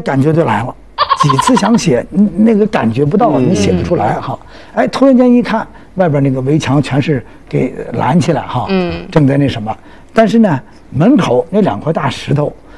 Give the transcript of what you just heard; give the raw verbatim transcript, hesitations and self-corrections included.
感觉就来了。几次想写，那个感觉不到，你写不出来哈。哎，突然间一看，外边那个围墙全是给拦起来哈，嗯，正在那什么。但是呢，门口那两块大石头